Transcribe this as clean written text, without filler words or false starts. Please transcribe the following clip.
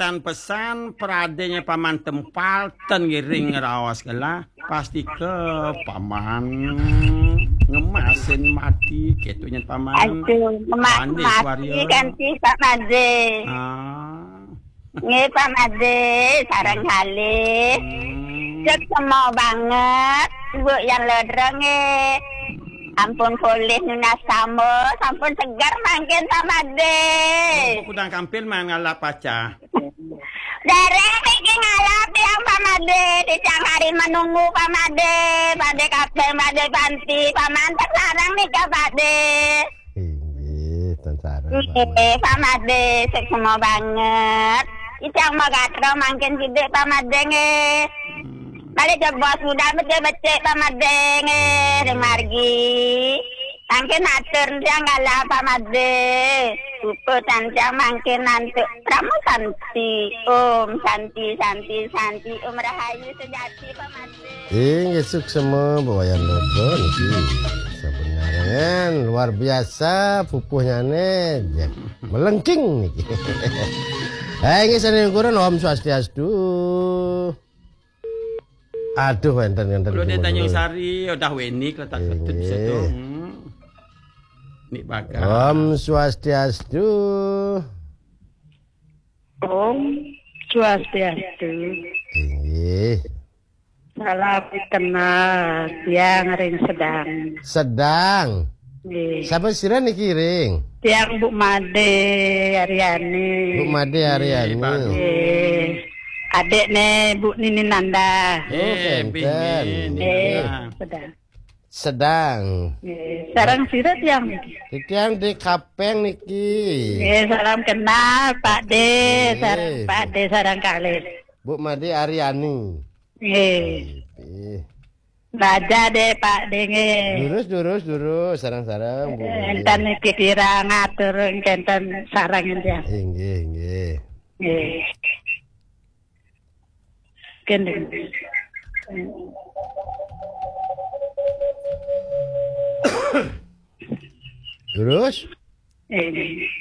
tititan pesan pradenya paman tempalten giring rawas kala pasti ke paman ngemasin mati ketunya paman. Aduh, mati ganti Pak Made. Nggih Pak Made, sareng kalih. Cek semua banget, Bu yang ledreng nggih. Ampun boleh nunas samo, sampun segar mangkin Pak Made. Kudang kampil man ngalap paca. Dereng iki ngalap yang Pak Made, di siang hari menunggu Pak Made, Pade kabeh Pade Panti, pamanten sareng nikah Pade. Inggih, ten sareng. Pak Made, sik semua banget. Iki yang mau gatro mangkin sidik Pak Made nggih. Balik ke bos udah becek-becek Pak Made nggih, Deng Margi. Mangkin atur dia ngalah Pak Made. Buku tancang mangkin nantuk Pramu Santi. Santi. Rahayu sejati Pak Made. Inggih suksema bawayan lodo niki. Sebenarnya luar biasa pupuhnya nih. Melengking niki. Inggih sanengkuran Om Swastiastu. Aduh enten. Lu dia Tanjung Sari udah wenik letak ketut di situ. Nik bakal. Om Swastiastu. Om Swastiastu. Inggih. Salam kenal tiang ring sedang. Nggih. Siapa sira niki ring? Tiang Bu Made Aryani. Bu Made Aryani. Nggih. Adik nih Bu Nini Nanda. Sedang. Sarang sirat yang niki. Iki yang di Kapeng niki. Salam kenal Pak De, sarang Pak De sarang kalih. Bu Made Aryani. Raja deh Pak De nggih. Durus sarang-sarang Bu. Enten iki kira ngatur enten sarang enten. Nggih. Nggih. Kendeng. Terus?